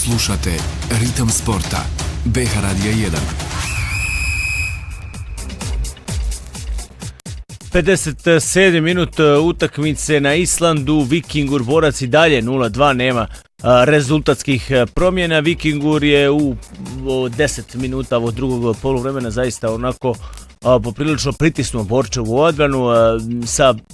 Slušate Ritam sporta. BH Radija 1. 57. minut utakmice na Islandu. Vikingur Borac i dalje 0-2, nema rezultatskih promjena. Vikingur je u 10 minuta ovog drugog poluvremena zaista onako poprilično pritisnuo Borčevu odbranu sa